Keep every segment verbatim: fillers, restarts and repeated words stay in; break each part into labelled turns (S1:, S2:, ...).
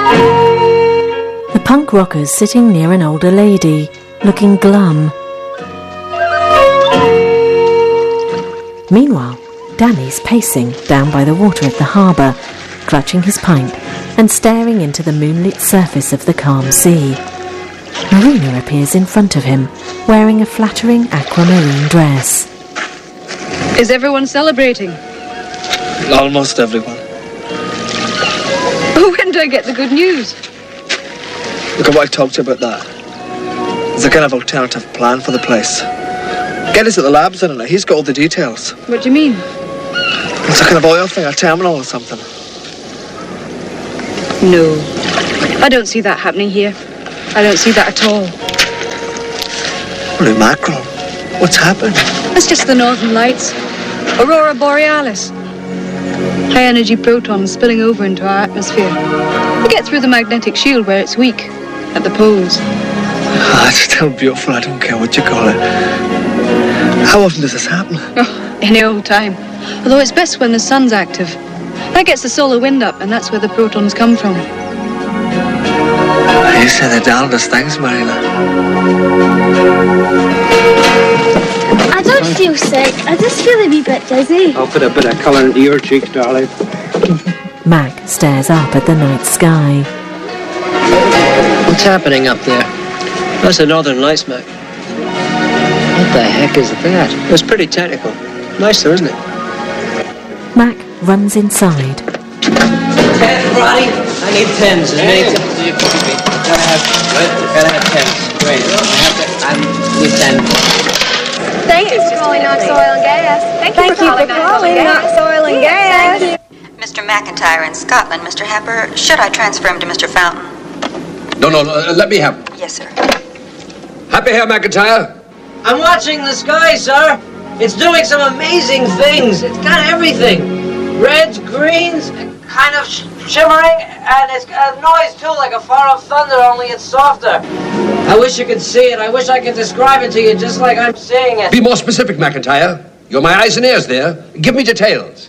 S1: The punk rocker's sitting near an older lady, looking glum. Meanwhile, Danny's pacing down by the water at the harbour, clutching his pint and staring into the moonlit surface of the calm sea. Marina appears in front of him, wearing a flattering aquamarine dress.
S2: Is everyone celebrating?
S3: Almost everyone.
S2: When do I get the good news?
S3: Look, I talked to you about that. There's a kind of alternative plan for the place. Geddes at the labs in it. He's got all the details.
S2: What do you mean?
S3: It's a kind of oil thing, a terminal or something.
S2: No. I don't see that happening here. I don't see that at all.
S3: Holy mackerel. What's happened?
S2: It's just the northern lights. Aurora Borealis. High-energy protons spilling over into our atmosphere. They get through the magnetic shield where it's weak, at the poles.
S3: Ah, it's still beautiful. I don't care what you call it. How often does this happen?
S2: Oh, any old time. Although it's best when the sun's active. That gets the solar wind up, and that's where the protons come from.
S3: You say the darndest things, Marina.
S4: I don't feel sick. I just feel a wee bit dizzy.
S5: I'll put a bit of colour into your cheeks, darling.
S1: Mac stares up at the night sky.
S6: What's happening up there? That's the Northern Lights, Mac. What the heck is that? It was pretty technical. Nice though, isn't it?
S1: Mac runs inside.
S6: Pens, Roddy? I need pens. As many times as you can give me. Gotta have, gotta have pens. Great. I have to, I need ten.
S4: Thank you for calling Knox Oil and Gas. Thank you for calling Knox Oil and Gas.
S7: Mister McIntyre in Scotland, Mister Happer. Should I transfer him to Mister Fountain?
S8: No, no, no, let me have him.
S7: Yes, sir.
S8: Happy here, McIntyre.
S6: I'm watching the sky, sir. It's doing some amazing things. It's got everything. Reds, greens, kind of sh shimmering, and it's got a noise too, like a far-off thunder, only it's softer. I wish you could see it. I wish I could describe it to you just like I'm seeing it.
S8: Be more specific, McIntyre. You're my eyes and ears there. Give me details.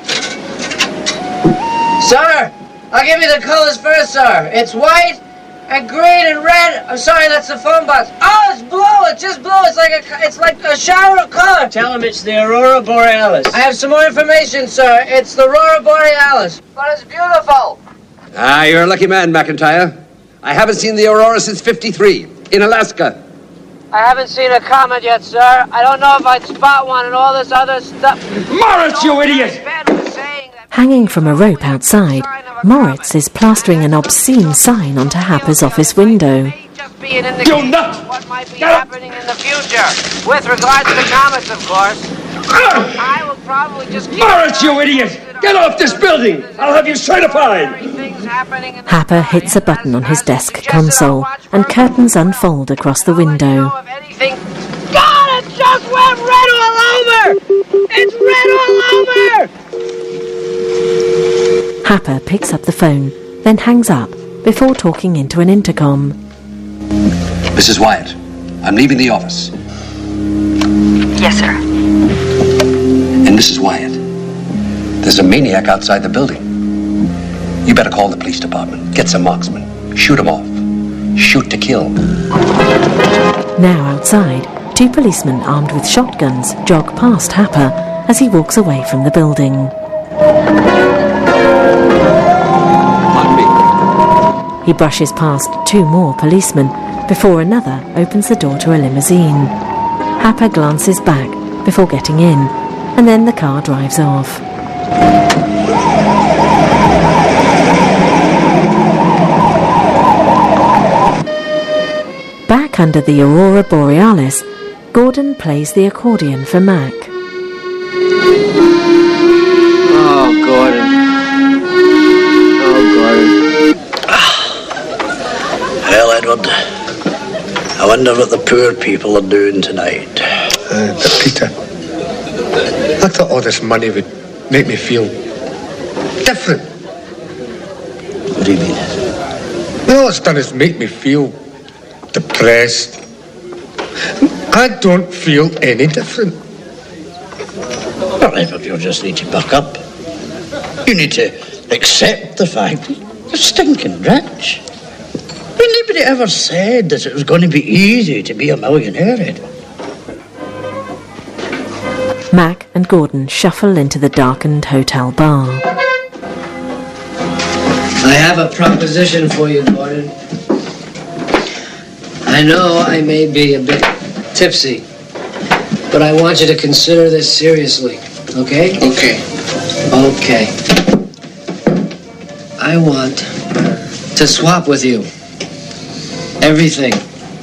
S6: Sir, I'll give you the colors first, sir. It's white and green and red. I'm sorry, that's the phone box. Oh, it's blue. It's just blue. It's like a, it's like a shower of color. Tell him it's the Aurora Borealis. I have some more information, sir. It's the Aurora Borealis, but it's beautiful.
S8: Ah, you're a lucky man, McIntyre. I haven't seen the aurora since fifty-three, in Alaska.
S6: I haven't seen a comet yet, sir. I don't know if I'd spot one and all this other stuff.
S8: Moritz, you idiot!
S1: Hanging from a rope outside, Moritz is plastering an obscene sign onto Happer's office window.
S6: Do not! What might be happening in the future, with regards to comets, of course. I will probably just keep
S8: Moritz, you idiot! Get off this building! I'll have you certified!
S1: Happer hits a button on his desk console, and curtains unfold across the window.
S6: God, it just went red all over! It's red all over!
S1: Happer picks up the phone, then hangs up, before talking into an intercom.
S8: Missus Wyatt, I'm leaving the office.
S7: Yes, sir.
S8: And Missus Wyatt, there's a maniac outside the building. You better call the police department. Get some marksmen. Shoot him off. Shoot to kill.
S1: Now outside, two policemen armed with shotguns jog past Happer as he walks away from the building.
S8: On me.
S1: He brushes past two more policemen before another opens the door to a limousine. Happer glances back before getting in, and then the car drives off. Back under the Aurora Borealis, Gordon plays the accordion for Mac.
S6: Oh, Gordon. Oh, Gordon.
S9: Well, Edward, I wonder what the poor people are doing tonight.
S10: Uh, but Peter, I thought all this money would make me feel different.
S9: What do you mean?
S10: Well, all it's done is make me feel depressed. I don't feel any different.
S9: Well, Edward, you just need to buck up. You need to accept the fact You're stinking rich. Nobody ever said that it was going to be easy to be a millionaire, Edward.
S1: Mac and Gordon shuffle into the darkened hotel bar.
S6: I have a proposition for you, Gordon. I know I may be a bit tipsy, but I want you to consider this seriously, okay?
S3: Okay.
S6: Okay. I want to swap with you everything.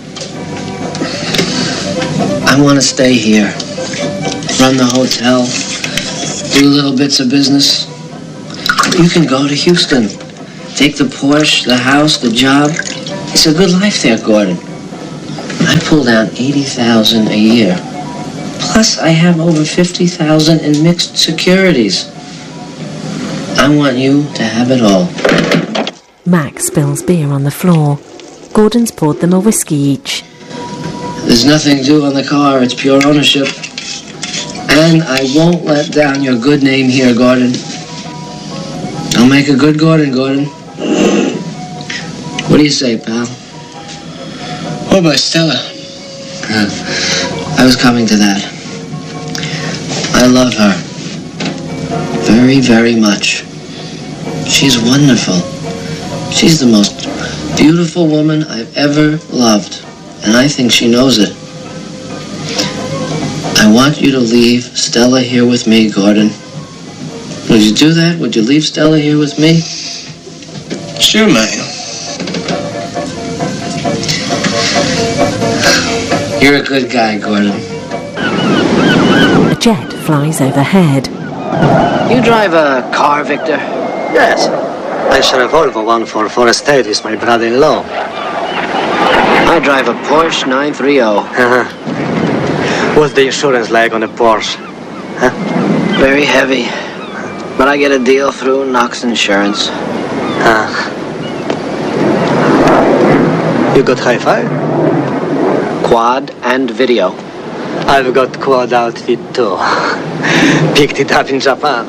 S6: I want to stay here, run the hotel, do little bits of business. You can go to Houston, take the Porsche, the house, the job. It's a good life there, Gordon. I pull down eighty thousand dollars a year. Plus, I have over fifty thousand dollars in mixed securities. I want you to have it all.
S1: Mac spills beer on the floor. Gordon's poured them a whiskey each.
S6: There's nothing due on the car. It's pure ownership. And I won't let down your good name here, Gordon. I'll make a good Gordon, Gordon. What do you say, pal?
S3: What about Stella?
S6: Uh, I was coming to that. I love her. Very, very much. She's wonderful. She's the most beautiful woman I've ever loved. And I think she knows it. I want you to leave Stella here with me, Gordon. Would you do that? Would you leave Stella here with me?
S3: Sure, mate.
S6: You're a good guy, Gordon.
S1: A jet flies overhead.
S6: You drive a car, Victor?
S11: Yes. I share a Volvo one for Forest State with my brother-in-law.
S6: I drive a Porsche nine thirty.
S11: Uh-huh. What's the insurance like on a Porsche? Huh?
S6: Very heavy. But I get a deal through Knox Insurance.
S11: Uh. You got hi-fi?
S6: Quad and video.
S11: I've got quad outfit too. Picked it up in Japan.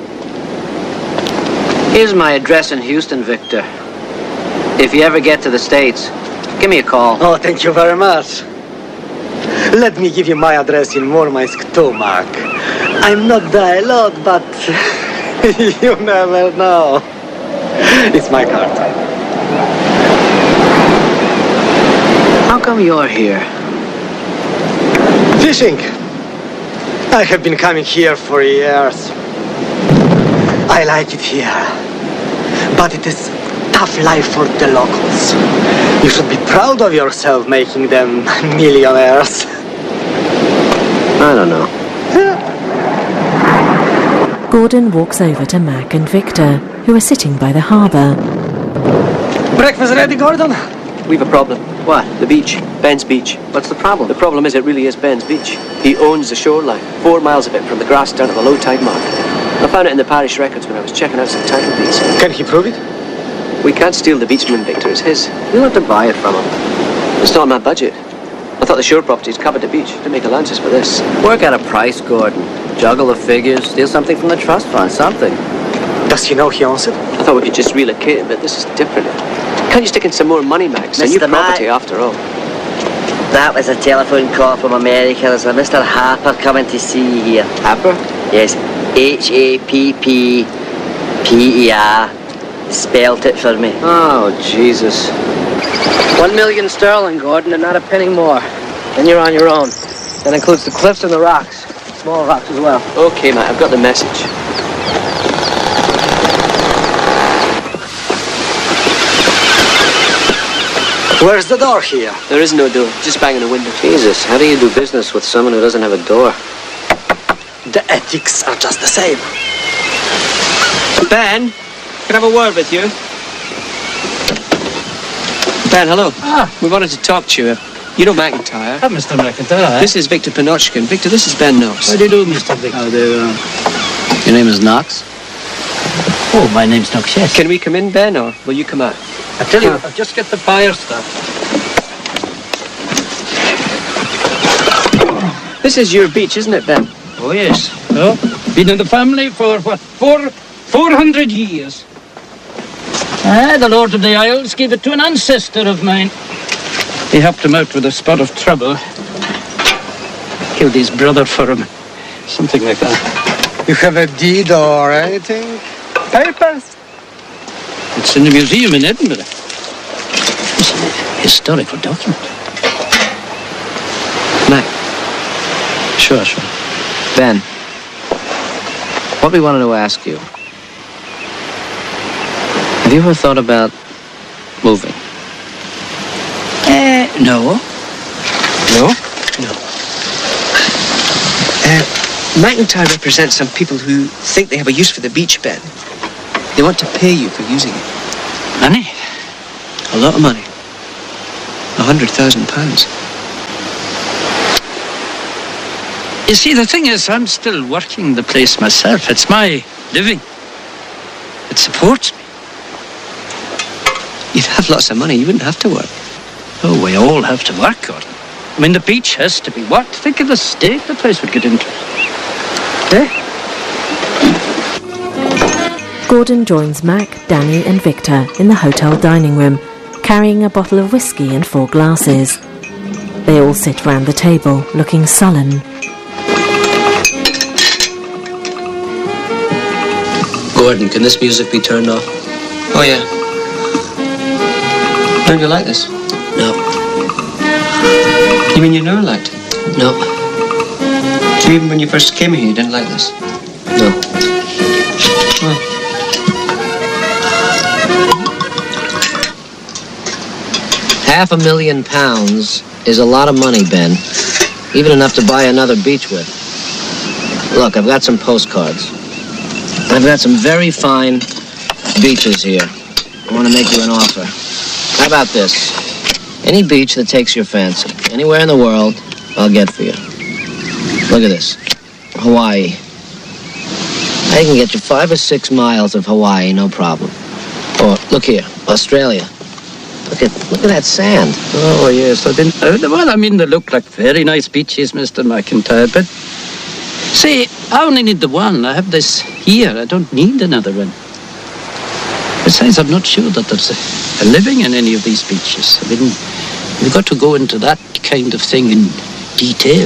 S6: Here's my address in Houston, Victor. If you ever get to the States, give me a call.
S11: Oh, thank you very much. Let me give you my address in Murmansk too, Mark. I'm not there a lot, but you never know. It's my card.
S6: How come you're here?
S11: Fishing. I have been coming here for years. I like it here. But it is tough life for the locals. You should be proud of yourself making them millionaires.
S6: I don't know.
S1: Gordon walks over to Mac and Victor, who are sitting by the harbour.
S11: Breakfast ready, Gordon?
S12: We've a problem.
S6: What?
S12: The beach. Ben's Beach.
S6: What's the problem?
S12: The problem is it really is Ben's Beach. He owns the shoreline, four miles of it from the grass down to the low tide mark. I found it in the parish records when I was checking out some title deeds.
S11: Can he prove it?
S12: We can't steal the beachman, Victor. It's his.
S6: We'll have to buy it from him.
S12: It's not on my budget. I thought the shore properties covered the beach. Didn't make allowances for this.
S6: Work out a price, Gordon. Juggle the figures. Steal something from the trust fund. Something.
S11: Does he know he owns it?
S12: I thought we could just relocate it, but this is different. Can't you stick in some more money, Max? It's a new property, after all.
S13: That was a telephone call from America. There's a Mister Harper coming to see you here.
S12: Harper?
S13: Yes. H A P P P E R. Spelt it for me.
S6: Oh, Jesus. One million sterling, Gordon, and not a penny more. Then you're on your own. That includes the cliffs and the rocks. Small rocks as well.
S12: Okay, Matt, I've got the message.
S11: Where's the door here?
S12: There is no door, just banging a window.
S6: Jesus, how do you do business with someone who doesn't have a door?
S11: The ethics are just the same.
S12: Ben, can I have a word with you? Ben, hello.
S14: Ah.
S12: We wanted to talk to you. You know McIntyre.
S14: Ah, Mister McIntyre.
S12: This is Victor Pinochkin. Victor, this is Ben Knox.
S14: How do you do, Mister Victor?
S6: How do you do? Your name is Knox?
S14: Oh, my name's Knox, yes.
S12: Can we come in, Ben, or will you come out?
S14: I tell you, I'll just get the fire stuff.
S12: This is your beach, isn't it, Ben?
S14: Oh, yes. Oh, been in the family for, what, four, four hundred years. Ah, the Lord of the Isles gave it to an ancestor of mine. He helped him out with a spot of trouble. Killed his brother for him. Something like that.
S10: You have a deed or anything? Papers?
S14: It's in the museum in Edinburgh. It's a historical document.
S12: Mac. Sure, sure. Ben, what we wanted to ask you. Have you ever thought about moving?
S14: Uh, no.
S12: No?
S14: No.
S12: Uh, McIntyre represents some people who think they have a use for the beach, Ben. They want to pay you for using it.
S14: Money?
S12: A lot of money. A hundred thousand pounds.
S14: You see, the thing is, I'm still working the place myself. It's my living. It supports me.
S12: You'd have lots of money. You wouldn't have to work.
S14: Oh, we all have to work, Gordon. I mean, the beach has to be worked. Think of the state the place would get into. Eh?
S1: Gordon joins Mac, Danny and Victor in the hotel dining room, carrying a bottle of whiskey and four glasses. They all sit round the table, looking sullen.
S12: Gordon, can this music be turned off? Oh, yeah. Don't you like this? No. You mean you never liked it? No. Even when you first came here, you didn't like this? No. Why? Half a million pounds is a lot of money, Ben. Even enough to buy another beach with. Look, I've got some postcards. I've got some very fine beaches here. I want to make you an offer. How about this? Any beach that takes your fancy, anywhere in the world, I'll get for you. Look at this. Hawaii. I can get you five or six miles of Hawaii, no problem. Or, look here, Australia. Look at look at that sand.
S14: Oh, yes, I didn't... Uh, well, I mean, they look like very nice beaches, Mister McIntyre, but... See, I only need the one. I have this here. I don't need another one. Besides, I'm not sure that there's a, a living in any of these beaches. I mean, we've got to go into that kind of thing in detail.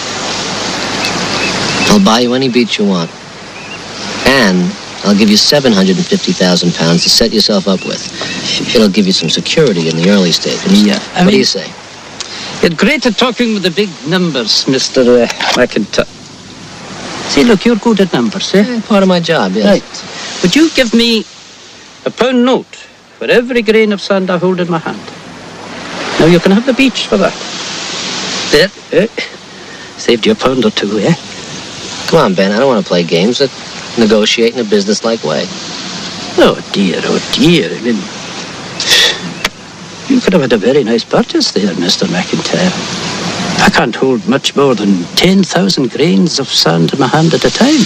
S12: I'll buy you any beach you want. And I'll give you seven hundred fifty thousand pounds to set yourself up with. It'll give you some security in the early stages.
S14: Yeah. I
S12: what
S14: mean,
S12: do you say?
S14: It's great at talking with the big numbers, Mister Uh, McIntyre. See, look, you're good at numbers, eh?
S12: Yeah, part of my job, yes.
S14: Right. Would you give me a pound note for every grain of sand I hold in my hand? Now you can have the beach for that. There, eh? Saved you a pound or two, eh?
S12: Come on, Ben, I don't want to play games. Let's negotiate in a business-like way.
S14: Oh, dear, oh, dear. I mean, you could have had a very nice purchase there, Mister McIntyre. I can't hold much more than ten thousand grains of sand in my hand at a time.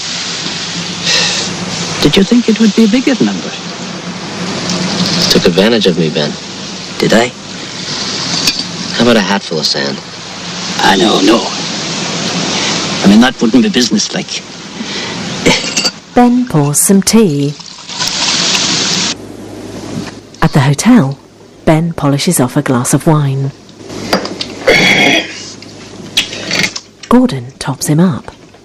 S14: Did you think it would be a bigger number?
S12: Took advantage of me, Ben.
S14: Did I?
S12: How about a hatful of sand?
S14: I know, no. I mean, that wouldn't be businesslike.
S1: Ben pours some tea. At the hotel, Ben polishes off a glass of wine. Gordon tops him up.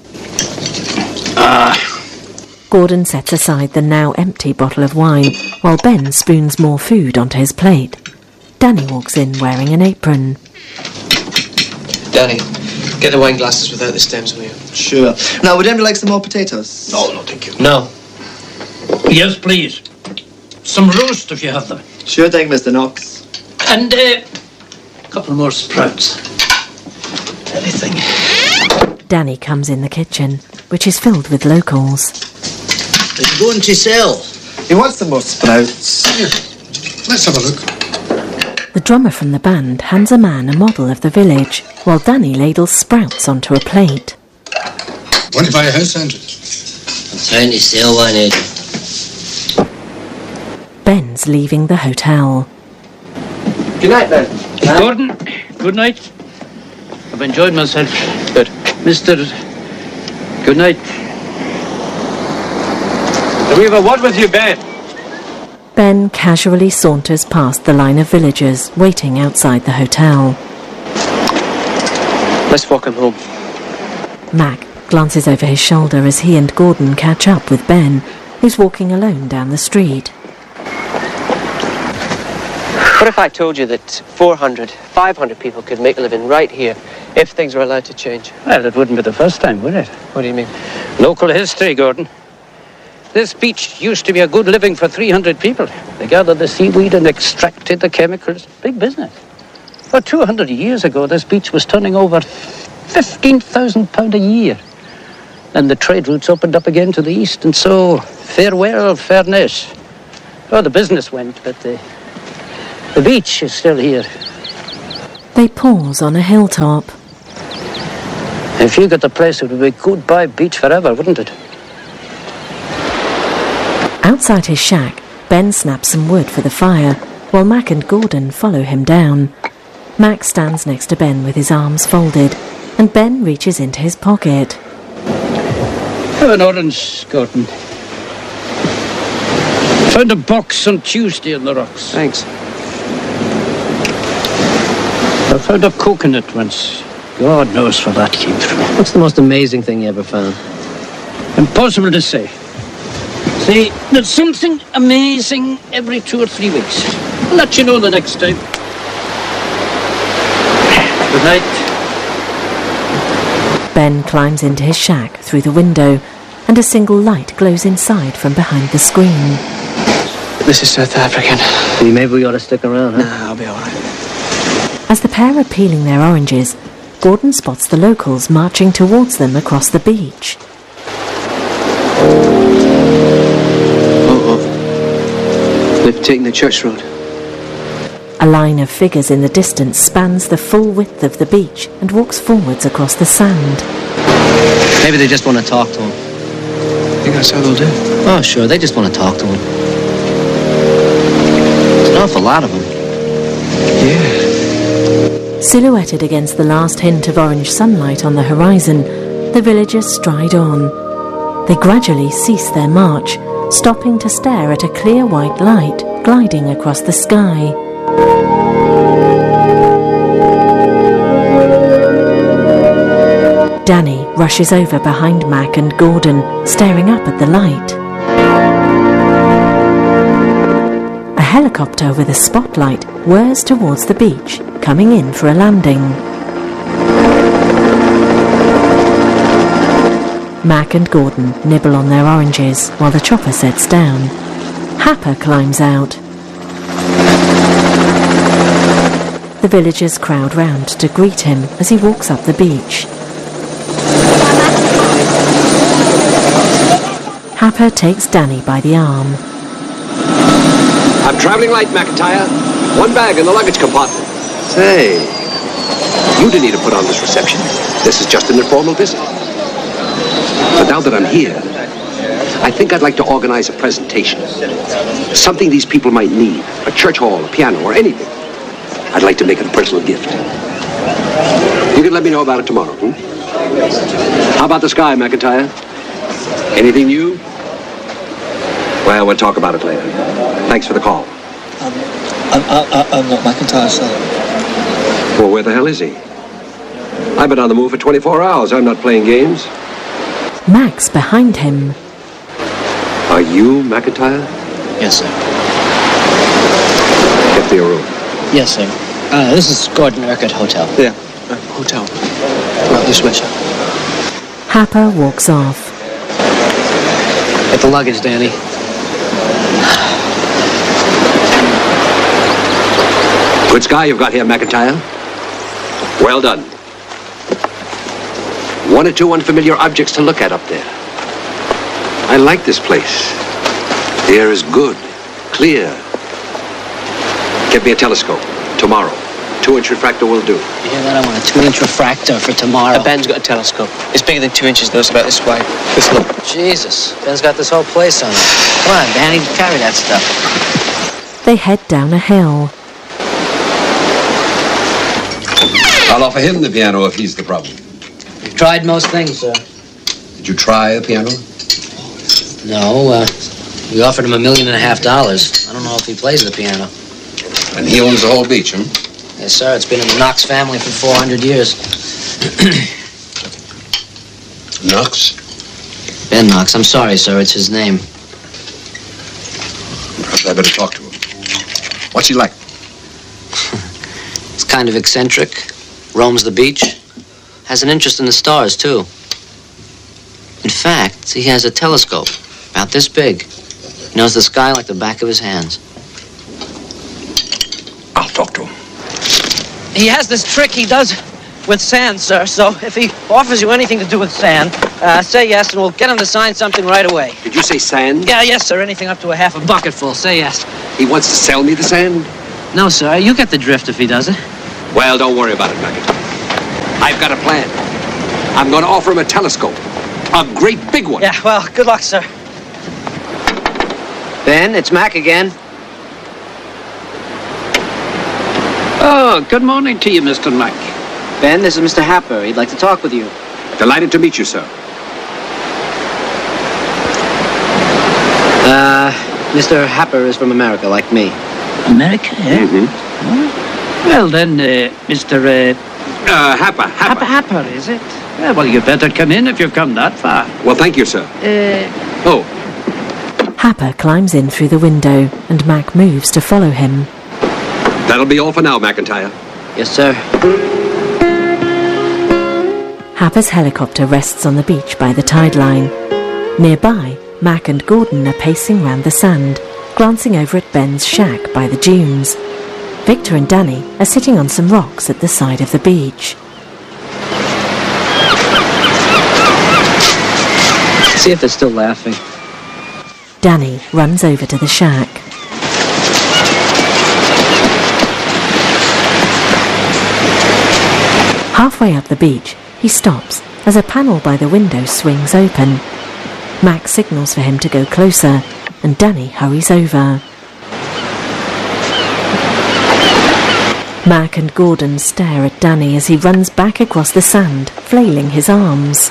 S14: Ah.
S1: Gordon sets aside the now empty bottle of wine while Ben spoons more food onto his plate. Danny walks in wearing an apron.
S12: Danny, get the wine glasses without the stems, will you?
S3: Sure. Now, would anybody like some more potatoes?
S12: No, no, thank you. No.
S14: Yes, please. Some roast if you have them.
S3: Sure thing, Mister Knox.
S14: And uh, a couple more sprouts. Anything.
S1: Danny comes in the kitchen, which is filled with locals.
S9: What you going to sell?
S3: He wants some more sprouts.
S10: Here, let's have a look.
S1: The drummer from the band hands a man a model of the village, while Danny ladles sprouts onto a plate.
S10: Want to buy a house, Andrew?
S9: I'm trying to sell one, Ed.
S1: Ben's leaving the hotel.
S12: Good night, Ben.
S14: Gordon, good night. I've enjoyed myself. Good. Mister Good night.
S5: Do we have a word with you, Ben?
S1: Ben casually saunters past the line of villagers waiting outside the hotel.
S15: Let's walk him home.
S1: Mac glances over his shoulder as he and Gordon catch up with Ben, who's walking alone down the street.
S15: What if I told you that four hundred, five hundred people could make a living right here if things were allowed to change?
S14: Well, it wouldn't be the first time, would it?
S15: What do you mean?
S14: Local history, Gordon. This beach used to be a good living for three hundred people. They gathered the seaweed and extracted the chemicals. Big business. For two hundred years ago, this beach was turning over fifteen thousand pounds a year. Then the trade routes opened up again to the east, and so farewell, fairness. Oh, the business went, but the, the beach is still here.
S1: They pause on a hilltop.
S14: If you got the place, it would be goodbye beach forever, wouldn't it?
S1: Outside his shack, Ben snaps some wood for the fire, while Mac and Gordon follow him down. Mac stands next to Ben with his arms folded, and Ben reaches into his pocket.
S14: Have an orange, Gordon. Found a box on Tuesday in the rocks.
S15: Thanks.
S14: I found a coconut once. God knows where that came from.
S12: What's the most amazing thing you ever found?
S14: Impossible to say. See, there's something amazing every two or three weeks. I'll let you know the next time. Good night.
S1: Ben climbs into his shack through the window, and a single light glows inside from behind the screen.
S15: This is South African.
S12: See, maybe we ought to stick around, huh?
S15: Nah, I'll be all right.
S1: As the pair are peeling their oranges, Gordon spots the locals marching towards them across the beach.
S15: Uh-oh. They've taken the church road.
S1: A line of figures in the distance spans the full width of the beach and walks forwards across the sand.
S12: Maybe they just want to talk to him.
S15: I think that's how they'll do.
S12: Oh, sure, they just want to talk to him. There's an awful lot of them.
S15: Yeah.
S1: Silhouetted against the last hint of orange sunlight on the horizon, the villagers stride on. They gradually cease their march, stopping to stare at a clear white light gliding across the sky. Danny rushes over behind Mac and Gordon, staring up at the light. A helicopter with a spotlight whirs towards the beach, coming in for a landing. Mac and Gordon nibble on their oranges while the chopper sets down. Happer climbs out. The villagers crowd round to greet him as he walks up the beach. Happer takes Danny by the arm.
S8: I'm traveling light, McIntyre. One bag in the luggage compartment. Say, you didn't need to put on this reception. This is just an informal visit. But now that I'm here, I think I'd like to organize a presentation. Something these people might need. A church hall, a piano, or anything. I'd like to make it a personal gift. You can let me know about it tomorrow, hmm? How about the sky, McIntyre? Anything new? Well, we'll talk about it later. Thanks for the call.
S3: Um, I'm, I'm, I'm not McIntyre, sir.
S8: Well, where the hell is he? I've been on the move for twenty-four hours. I'm not playing games.
S1: Mac's behind him.
S8: Are you McIntyre?
S12: Yes, sir.
S8: Get to your room.
S12: Yes, sir. Uh, this is Gordon Urquhart Hotel.
S3: Yeah, uh, hotel. Right this way, sir.
S1: Happer walks off.
S12: Get the luggage, Danny.
S8: Good sky you've got here, McIntyre. Well done. One or two unfamiliar objects to look at up there. I like this place. The air is good, clear. Get me a telescope tomorrow. Two-inch refractor will do.
S12: You hear that? I want a two-inch refractor for tomorrow.
S15: Uh, Ben's got a telescope. It's bigger than two inches, though. It's about this wide.
S12: Let's look. Jesus, Ben's got this whole place on it. Come on, Danny, carry that stuff.
S1: They head down a hill.
S8: I'll offer him the piano if he's the problem.
S12: We've tried most things, sir.
S8: Did you try a piano?
S12: No, uh, we offered him a million and a half dollars. I don't know if he plays the piano.
S8: And he owns the whole beach, huh?
S12: Yes, sir. It's been in the Knox family for four hundred years.
S8: Knox?
S12: Ben Knox. I'm sorry, sir. It's his name.
S8: Perhaps I better talk to him. What's he like?
S12: He's kind of eccentric. Roams the beach. Has an interest in the stars, too. In fact, he has a telescope about this big. He knows the sky like the back of his hands.
S8: I'll talk to him.
S15: He has this trick he does with sand, sir. So if he offers you anything to do with sand, uh, say yes, and we'll get him to sign something right away.
S8: Did you say sand?
S15: Yeah, yes, sir. Anything up to a half a bucket full. Say yes.
S8: He wants to sell me the sand?
S15: No, sir. You get the drift if he does it.
S8: Well, don't worry about it, McIntyre. I've got a plan. I'm going to offer him a telescope. A great big one.
S15: Yeah, well, good luck, sir.
S12: Ben, it's Mac again.
S14: Oh, good morning to you, Mister Mac.
S12: Ben, this is Mister Happer. He'd like to talk with you.
S8: Delighted to meet you, sir.
S12: Uh, Mister Happer is from America, like me.
S14: America, eh?
S8: Mm-hmm.
S14: Oh. Well, then, uh, Mister Uh,
S8: uh, Happer, Happer.
S14: Happer, Happer, is it? Yeah, well, you better come in if you've come that far.
S8: Well, thank you, sir.
S14: Uh...
S8: Oh.
S1: Happer climbs in through the window, and Mac moves to follow him.
S8: That'll be all for now, McIntyre.
S12: Yes, sir.
S1: Happer's helicopter rests on the beach by the tide line. Nearby, Mac and Gordon are pacing round the sand, glancing over at Ben's shack by the dunes. Victor and Danny are sitting on some rocks at the side of the beach.
S12: See if they're still laughing.
S1: Danny runs over to the shack. Halfway up the beach, he stops as a panel by the window swings open. Mac signals for him to go closer, and Danny hurries over. Mac and Gordon stare at Danny as he runs back across the sand, flailing his arms.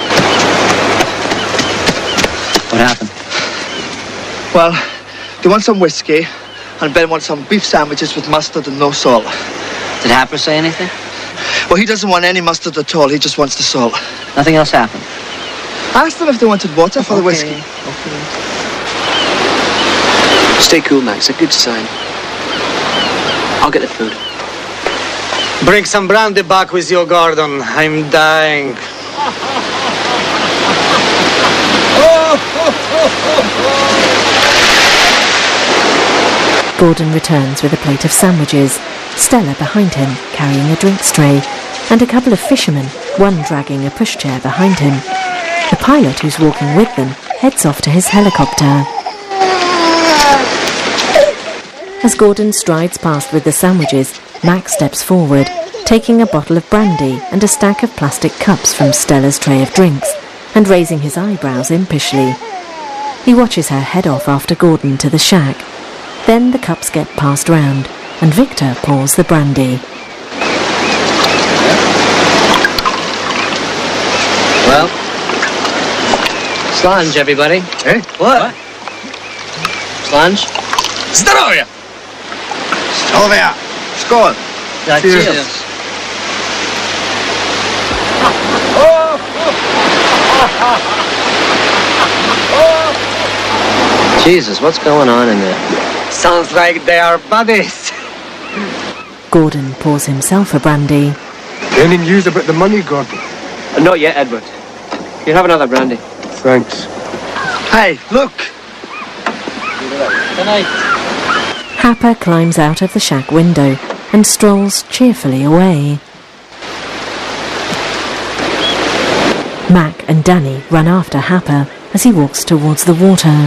S12: What happened?
S3: Well, they want some whiskey, and Ben wants some beef sandwiches with mustard and no salt.
S12: Did Happer say anything?
S3: Well, he doesn't want any mustard at all. He just wants the salt.
S12: Nothing else happened?
S3: I asked them if they wanted water for
S12: okay.
S3: the whiskey.
S12: Okay.
S15: Stay cool, Max. A good sign. I'll get the food.
S11: Bring some brandy back with you, Gordon. I'm dying.
S1: Gordon returns with a plate of sandwiches, Stella behind him carrying a drinks tray, and a couple of fishermen, one dragging a pushchair behind him. The pilot who's walking with them heads off to his helicopter. As Gordon strides past with the sandwiches, Mac steps forward, taking a bottle of brandy and a stack of plastic cups from Stella's tray of drinks, and raising his eyebrows impishly. He watches her head off after Gordon to the shack. Then the cups get passed round, and Victor pours the brandy.
S12: Well, slunge, everybody.
S10: Eh?
S12: What? Slunge?
S10: Zdrowie!
S3: Zdrowie! Skål!
S12: Yeah, cheers. cheers. Jesus, what's going on in there?
S11: Sounds like they are buddies.
S1: Gordon pours himself a brandy.
S10: Any news about the money, Gordon?
S15: Uh, not yet, Edward. You have another brandy.
S10: Thanks.
S3: Hey, look!
S15: Good night.
S1: Happer climbs out of the shack window and strolls cheerfully away. Mac and Danny run after Happer as he walks towards the water.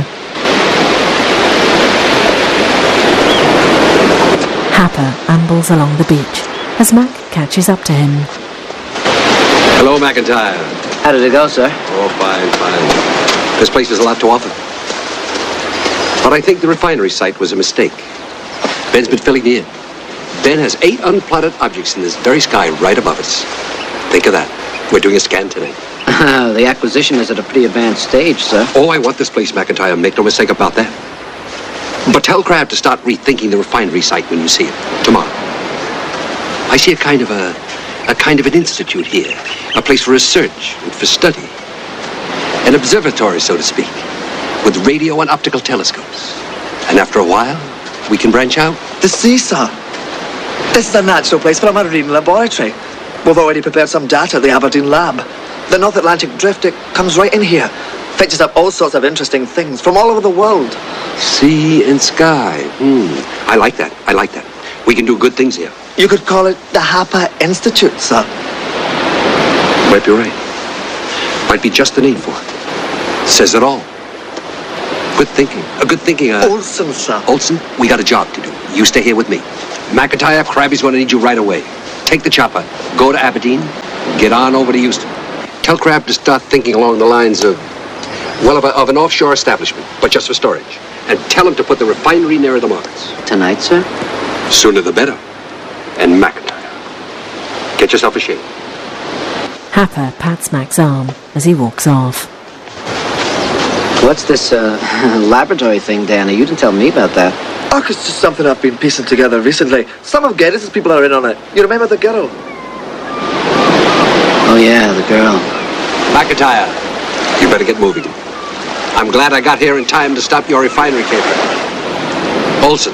S1: Happer ambles along the beach as Mac catches up to him.
S8: Hello, McIntyre.
S12: How did it go, sir?
S8: Oh, fine, fine. This place has a lot to offer. But I think the refinery site was a mistake. Ben's been filling me in. Ben has eight unplotted objects in this very sky right above us. Think of that. We're doing a scan tonight.
S12: The acquisition is at a pretty advanced stage, sir.
S8: Oh, I want this place, McIntyre. Make no mistake about that. But tell Crab to start rethinking the refinery site when you see it, tomorrow. I see a kind of a, a kind of an institute here, a place for research and for study. An observatory, so to speak, with radio and optical telescopes. And after a while, we can branch out.
S3: The sea, sir. This is a natural place for a marine laboratory. We've already prepared some data at the Aberdeen lab. The North Atlantic drift, it comes right in here. Fetches up all sorts of interesting things from all over the world.
S8: Sea and sky. Hmm. I like that. I like that. We can do good things here.
S3: You could call it the Hapa Institute, sir.
S8: Might be right. Might be just the name for it. Says it all. Good thinking. A good thinking. Uh,
S3: Olsen, sir.
S8: Olsen, we got a job to do. You stay here with me. McIntyre, Crabby's going to need you right away. Take the chopper. Go to Aberdeen. Get on over to Houston. Tell Crab to start thinking along the lines of, well, of, a, of an offshore establishment, but just for storage. And tell him to put the refinery nearer the markets.
S12: Tonight, sir?
S8: Sooner the better. And McIntyre. Get yourself a shave.
S1: Happer pats Mac's arm as he walks off.
S12: What's this uh, laboratory thing, Danny? You didn't tell me about that.
S3: Oh, it's just something I've been piecing together recently. Some of Geddes' people are in on it. You remember the girl?
S12: Oh, yeah, the girl.
S8: McIntyre, you better get moving. I'm glad I got here in time to stop your refinery caper. Olsen,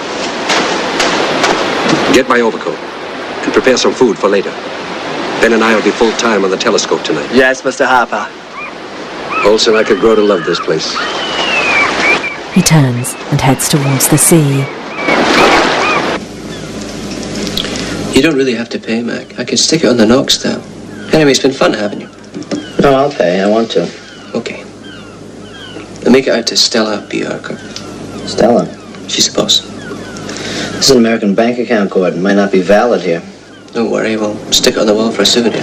S8: get my overcoat and prepare some food for later. Ben and I will be full-time on the telescope tonight.
S3: Yes, Mister Harper.
S8: Olsen, I could grow to love this place.
S1: He turns and heads towards the sea.
S16: You don't really have to pay, Mac. I can stick it on the Knox tab. Anyway, it's been fun having you.
S12: No, I'll pay. I want to.
S16: Okay. I'll make it out to Stella B. Harker.
S12: Stella?
S16: She's the boss.
S12: This is an American bank account, Gordon. Might not be valid here.
S16: Don't worry, we'll stick it on the wall for a souvenir.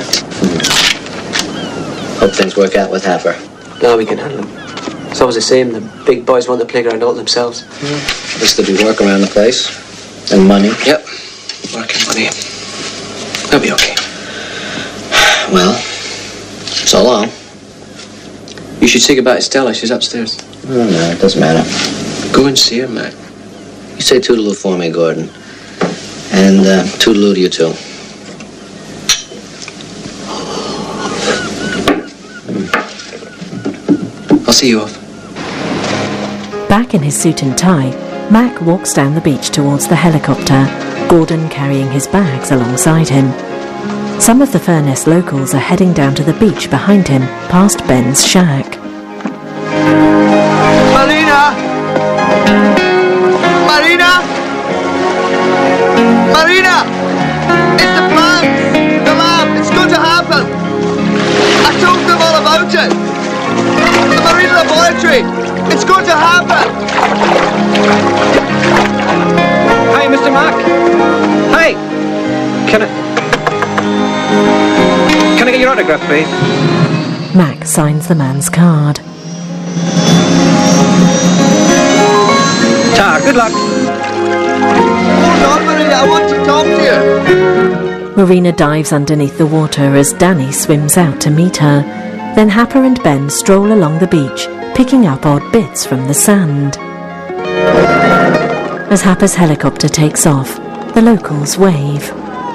S12: Hope things work out with Happer.
S16: No, we can handle them. It's always the same. The big boys want the playground all themselves.
S12: At least there'll be work around the place. And money.
S16: Yep. Work and money. That'll be okay.
S12: Well, so long.
S16: You should say goodbye to Stella. She's upstairs.
S12: Oh, no, it doesn't matter.
S16: Go and see her, Mac.
S12: You say toodaloo for me, Gordon. And uh, toodaloo to you, too.
S16: I'll see you off.
S1: Back in his suit and tie, Mac walks down the beach towards the helicopter, Gordon carrying his bags alongside him. Some of the Furness locals are heading down to the beach behind him, past Ben's shack.
S3: Marina! Marina! Marina! It's the plans! The lab! It's going to happen! I told them all about it! The marine laboratory! It's going to happen!
S5: Hi, Mister Mac. Hi! Can I... Can I get your autograph, please?
S1: Mac signs the man's card.
S5: Ta, good luck.
S3: Hold on, Marina, I want to talk to you.
S1: Marina dives underneath the water as Danny swims out to meet her. Then Happer and Ben stroll along the beach, picking up odd bits from the sand. As Happer's helicopter takes off, the locals wave.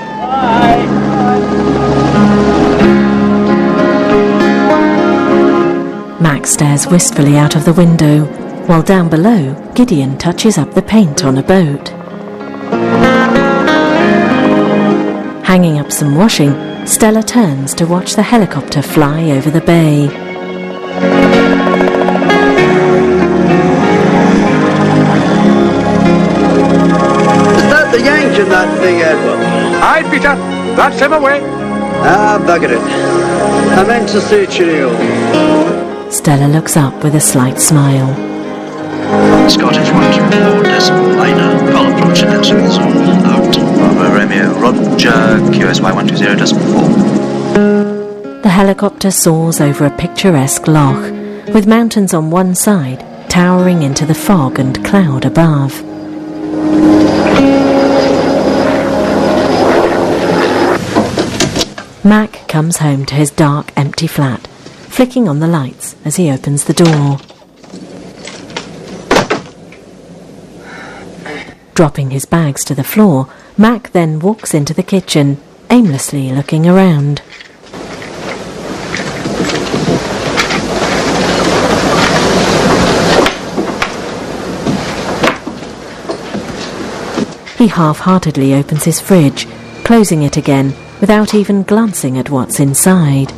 S1: Max stares wistfully out of the window, while down below, Gideon touches up the paint on a boat. Hanging up some washing, Stella turns to watch the helicopter fly over the bay.
S11: Is that the Yank in that thing, Edward?
S10: Aye, Peter. That's him away.
S11: Ah, bugger it. I meant to say cheerio.
S1: Stella looks up with a slight smile.
S9: Scottish one two four decimal liner, call approach and enter the zone. Out. Bravo Romeo Roger, Q S Y one two zero decimal four.
S1: The helicopter soars over a picturesque loch, with mountains on one side towering into the fog and cloud above. Mac comes home to his dark, empty flat, flicking on the lights as he opens the door. Dropping his bags to the floor, Mac then walks into the kitchen, aimlessly looking around. He half-heartedly opens his fridge, closing it again without even glancing at what's inside.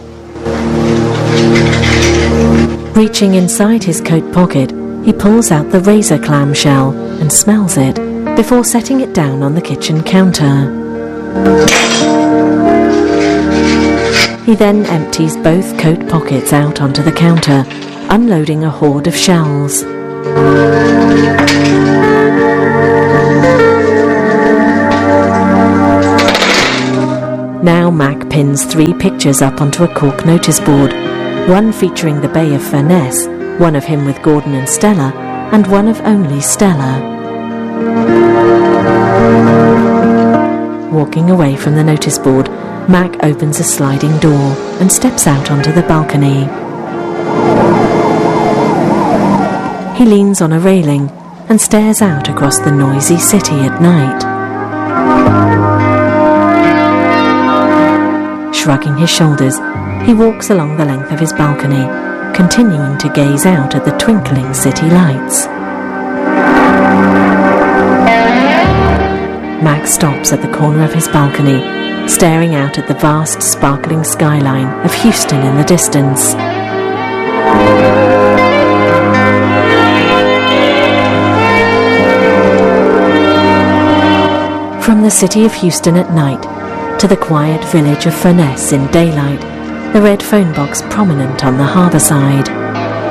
S1: Reaching inside his coat pocket, he pulls out the razor clamshell and smells it before setting it down on the kitchen counter. He then empties both coat pockets out onto the counter, unloading a hoard of shells. Now Mac pins three pictures up onto a cork notice board, one featuring the Bay of Furness, one of him with Gordon and Stella, and one of only Stella. Walking away from the notice board, Mac opens a sliding door and steps out onto the balcony. He leans on a railing and stares out across the noisy city at night. Shrugging his shoulders, he walks along the length of his balcony, continuing to gaze out at the twinkling city lights. Max stops at the corner of his balcony, staring out at the vast, sparkling skyline of Houston in the distance. From the city of Houston at night to the quiet village of Furness in daylight, the red phone box prominent on the harbour side.